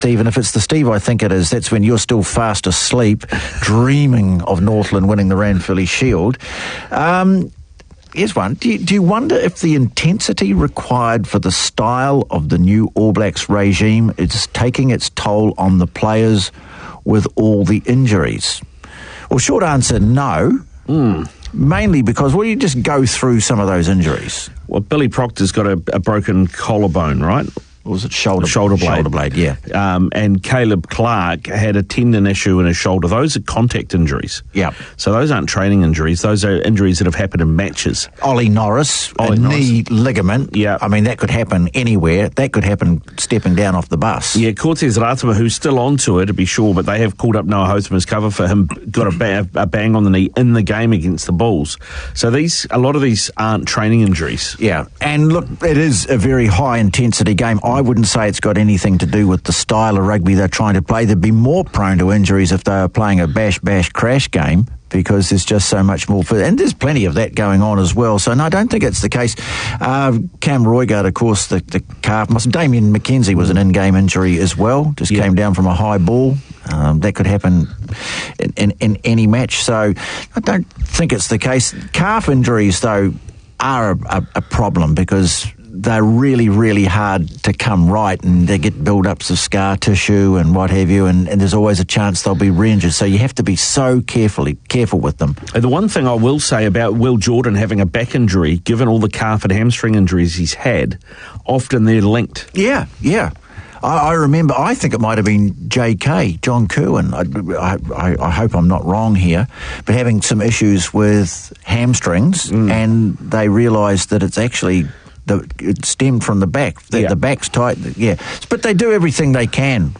Steve, and if it's the Steve I think it is, that's when you're still fast asleep, dreaming of Northland winning the Ranfurly Shield. Here's one. Do you wonder if the intensity required for the style of the new All Blacks regime is taking its toll on the players with all the injuries? Well, short answer, no. Mainly because, you just go through some of those injuries. Well, Billy Proctor's got a broken collarbone, right? Or was it shoulder blade? Shoulder blade, yeah. And Caleb Clark had a tendon issue in his shoulder. Those are contact injuries. Yeah. So those aren't training injuries. Those are injuries that have happened in matches. Ollie Norris, knee ligament. Yeah. I mean, that could happen anywhere. That could happen stepping down off the bus. Yeah, Cortez Ratama, who's still onto it, to be sure, but they have called up Noah Hotham cover for him, got a bang on the knee in the game against the Bulls. So a lot of these aren't training injuries. Yeah, and look, it is a very high-intensity game. I wouldn't say it's got anything to do with the style of rugby they're trying to play. They'd be more prone to injuries if they were playing a bash-crash game, because there's just so much more. And there's plenty of that going on as well. So, no, I don't think it's the case. Cam Roigard, of course, the calf muscle. Damien McKenzie was an in-game injury as well. Just came down from a high ball. That could happen in any match. So I don't think it's the case. Calf injuries, though, are a problem because they're really, really hard to come right, and they get build-ups of scar tissue and what have you, and there's always a chance they'll be re-injured. So you have to be so careful with them. The one thing I will say about Will Jordan having a back injury, given all the calf and hamstring injuries he's had, often they're linked. Yeah. I remember, I think it might have been JK, John Kerwin. I hope I'm not wrong here, but having some issues with hamstrings, and they realised that it's actually... it stemmed from the back. The back's tight, But they do everything they can